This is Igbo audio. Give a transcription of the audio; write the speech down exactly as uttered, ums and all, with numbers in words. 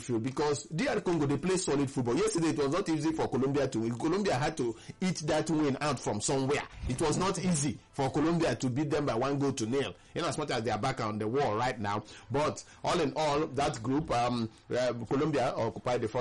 field because D R Congo, they play solid football. Yesterday, it was not easy for Colombia to win. Colombia had to eat that win out from somewhere. It was not easy for Colombia to beat them by one goal to nil, in as much as they are back on the wall right now. But all in all, that group, um, uh, Colombia occupied the first